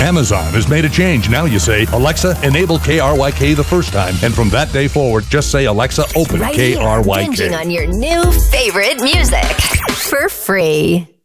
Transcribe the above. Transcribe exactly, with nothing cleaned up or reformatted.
Amazon has made a change. Now you say, Alexa, enable K R Y K the first time. And from that day forward, just say, Alexa, open right K R Y K. Here, binging on your new favorite music for free.